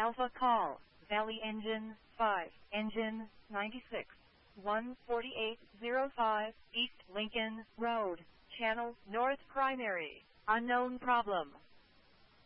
Alpha Call, Valley Engine 5, Engine 96, 14805, East Lincoln Road, Channel North Primary, unknown problem.